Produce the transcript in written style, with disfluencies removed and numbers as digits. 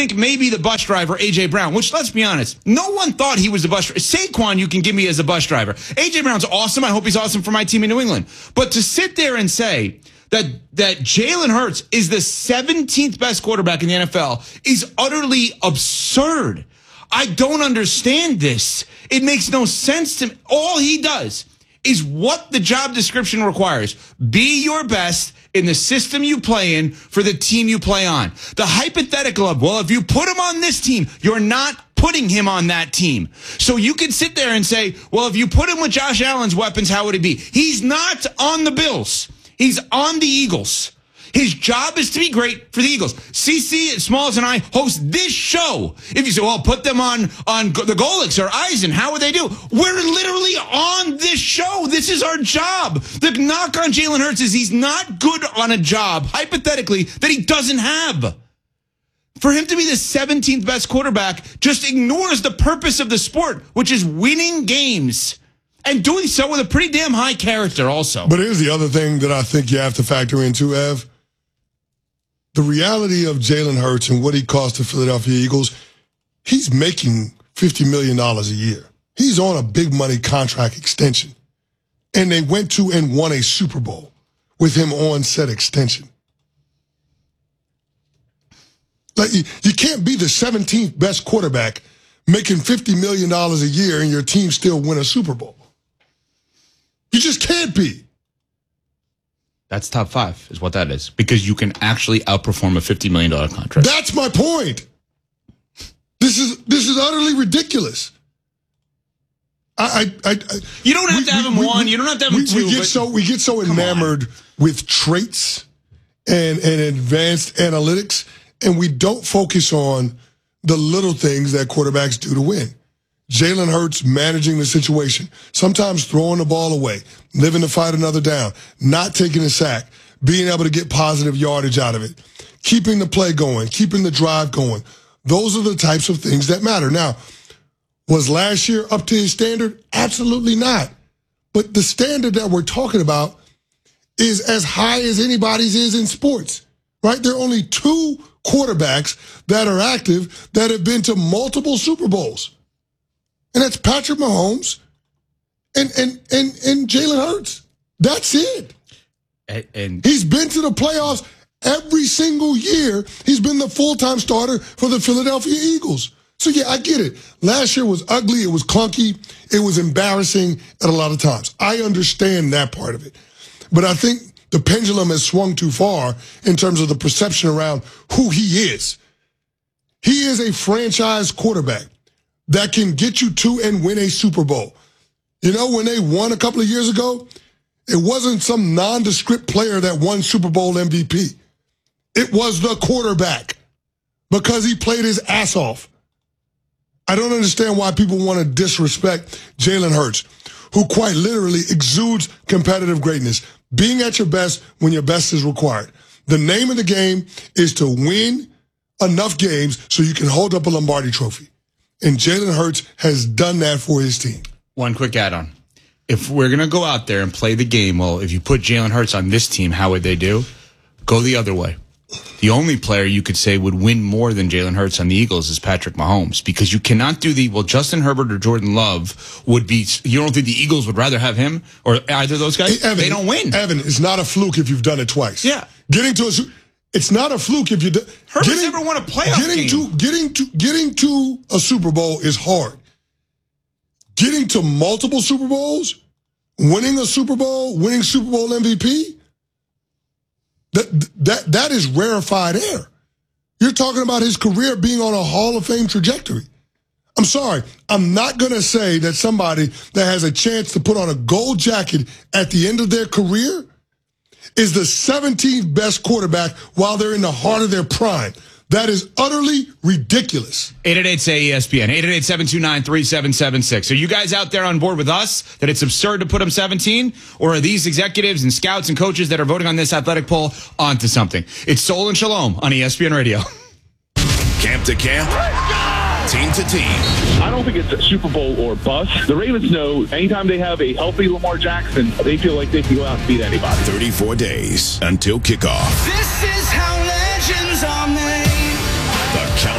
think maybe the bus driver, A.J. Brown, which, let's be honest, no one thought he was the bus driver. Saquon you can give me as a bus driver. A.J. Brown's awesome. I hope he's awesome for my team in New England. But to sit there and say that Jalen Hurts is the 17th best quarterback in the NFL is utterly absurd. I don't understand this. It makes no sense to me. All he does is what the job description requires. Be your best in the system you play in for the team you play on. The hypothetical of, well, if you put him on this team, you're not putting him on that team. So you can sit there and say, well, if you put him with Josh Allen's weapons, how would it be? He's not on the Bills. He's on the Eagles. His job is to be great for the Eagles. CC, Smalls, and I host this show. If you say, well, put them on the Golics or Eisen, how would they do? We're literally on this show. This is our job. The knock on Jalen Hurts is he's not good on a job, hypothetically, that he doesn't have. For him to be the 17th best quarterback just ignores the purpose of the sport, which is winning games. And doing so with a pretty damn high character also. But here's the other thing that I think you have to factor in too, Ev. The reality of Jalen Hurts and what he cost the Philadelphia Eagles, he's making $50 million a year. He's on a big money contract extension. And they went to and won a Super Bowl with him on said extension. Like, you can't be the 17th best quarterback making $50 million a year and your team still win a Super Bowl. You just can't be. That's top 5 is what that is. Because you can actually outperform a $50 million contract. That's my point. This is utterly ridiculous. You don't have to have him one. You don't have to have him two. We get so enamored with traits and advanced analytics, and we don't focus on the little things that quarterbacks do to win. Jalen Hurts managing the situation, sometimes throwing the ball away, living to fight another down, not taking a sack, being able to get positive yardage out of it, keeping the play going, keeping the drive going. Those are the types of things that matter. Now, was last year up to his standard? Absolutely not. But the standard that we're talking about is as high as anybody's is in sports, right? There are only 2 quarterbacks that are active that have been to multiple Super Bowls. And that's Patrick Mahomes and Jalen Hurts. That's it. And he's been to the playoffs every single year. He's been the full-time starter for the Philadelphia Eagles. So, yeah, I get it. Last year was ugly. It was clunky. It was embarrassing at a lot of times. I understand that part of it. But I think the pendulum has swung too far in terms of the perception around who he is. He is a franchise quarterback that can get you to and win a Super Bowl. You know, when they won a couple of years ago, it wasn't some nondescript player that won Super Bowl MVP. It was the quarterback because he played his ass off. I don't understand why people want to disrespect Jalen Hurts, who quite literally exudes competitive greatness, being at your best when your best is required. The name of the game is to win enough games so you can hold up a Lombardi trophy. And Jalen Hurts has done that for his team. One quick add-on. If we're going to go out there and play the game, well, if you put Jalen Hurts on this team, how would they do? Go the other way. The only player you could say would win more than Jalen Hurts on the Eagles is Patrick Mahomes, because you cannot do Justin Herbert or Jordan Love would be, you don't think the Eagles would rather have him or either of those guys? Hey, Evan, they don't win. Evan, it's not a fluke if you've done it twice. Yeah. It's not a fluke if you do. Herbert's never won a playoff game. Getting to a Super Bowl is hard. Getting to multiple Super Bowls, winning a Super Bowl, winning Super Bowl MVP, that is rarefied air. You're talking about his career being on a Hall of Fame trajectory. I'm sorry. I'm not going to say that somebody that has a chance to put on a gold jacket at the end of their career is the 17th best quarterback while they're in the heart of their prime. That is utterly ridiculous. 888-SAY-ESPN, 888-729-3776. Are you guys out there on board with us that it's absurd to put him 17? Or are these executives and scouts and coaches that are voting on this athletic poll onto something? It's Soul and Shalom on ESPN Radio. Camp to camp. Team to team. I don't think it's a Super Bowl or bust. The Ravens know anytime they have a healthy Lamar Jackson, they feel like they can go out and beat anybody. 34 days until kickoff. This is how legends are made. The